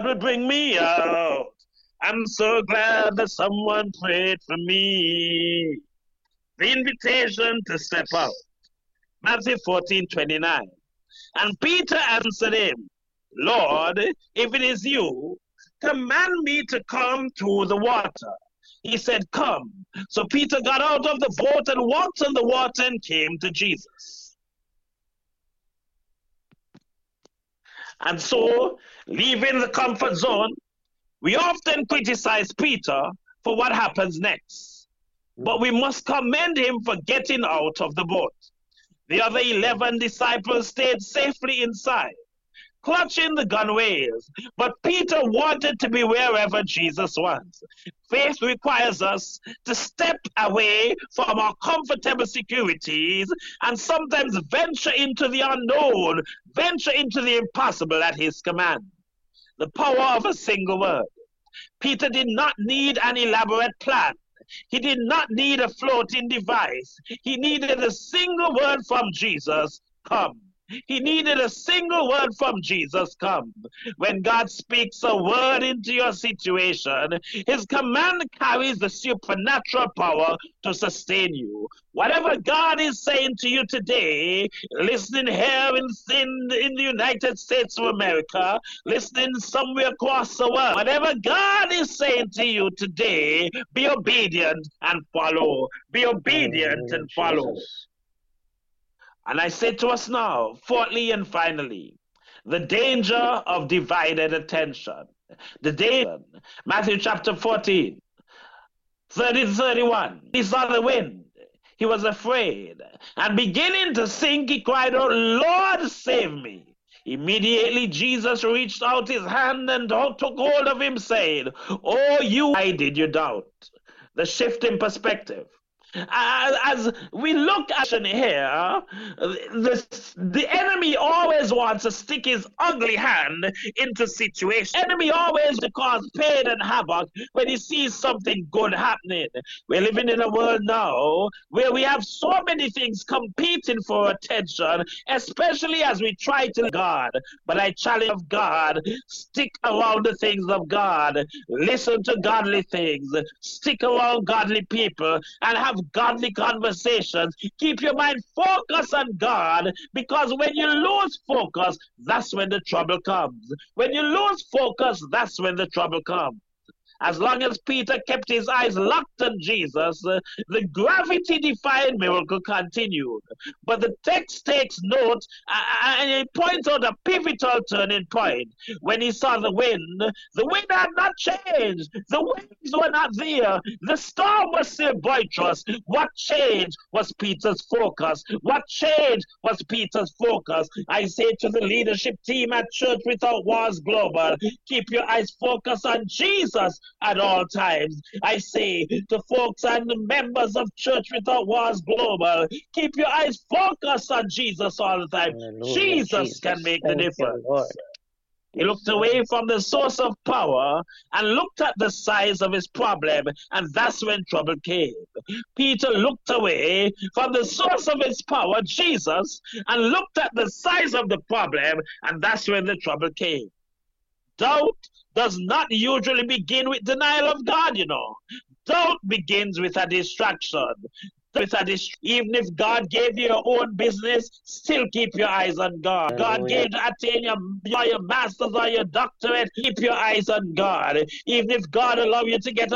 would bring me out. I'm so glad that someone prayed for me. The invitation to step out. Matthew 14:29. And Peter answered him, Lord, if it is you, command me to come to the water. He said, come. So Peter got out of the boat and walked on the water and came to Jesus. And so, leaving the comfort zone, we often criticize Peter for what happens next. But we must commend him for getting out of the boat. The other 11 disciples stayed safely inside, clutching the gunwales. But Peter wanted to be wherever Jesus was. Faith requires us to step away from our comfortable securities and sometimes venture into the unknown, venture into the impossible at his command. The power of a single word. Peter did not need an elaborate plan. He did not need a floating device. He needed a single word from Jesus, come. He needed a single word from Jesus, come. When God speaks a word into your situation, his command carries the supernatural power to sustain you. Whatever God is saying to you today, listening here in the United States of America, listening somewhere across the world, whatever God is saying to you today, be obedient and follow. Be obedient and follow. Jesus. And I say to us now, fourthly and finally, the danger of divided attention. The danger, Matthew chapter 14, 30-31. He saw the wind. He was afraid. And beginning to sink, he cried out, Lord, save me. Immediately Jesus reached out his hand and took hold of him, saying, Oh, you, why did you doubt? The shift in perspective. As we look at here, the enemy always wants to stick his ugly hand into situations. The enemy always cause pain and havoc when he sees something good happening. We're living in a world now where we have so many things competing for attention, especially as we try to God. But I challenge of God, stick around the things of God, listen to godly things, stick around godly people, and have godly conversations. Keep your mind focused on God, because when you lose focus, that's when the trouble comes. When you lose focus, that's when the trouble comes. As long as Peter kept his eyes locked on Jesus, the gravity-defying miracle continued. But the text takes note and it points out a pivotal turning point. When he saw the wind had not changed. The waves were not there. The storm was still boisterous. What changed was Peter's focus. What changed was Peter's focus. I say to the leadership team at Church Without Walls Global, keep your eyes focused on Jesus at all times. I say to folks and the members of Church Without Walls Global, keep your eyes focused on Jesus all the time. Hallelujah, Jesus can make the Thank you, difference. Lord. He looked away from the source of power and looked at the size of his problem, and that's when trouble came. Peter looked away from the source of his power, Jesus, and looked at the size of the problem, and that's when the trouble came. Doubt does not usually begin with denial of God, you know. Doubt begins with a distraction. Even if God gave you your own business, still keep your eyes on God. God gave to attain your master's or your doctorate, keep your eyes on God. Even if God allowed you to get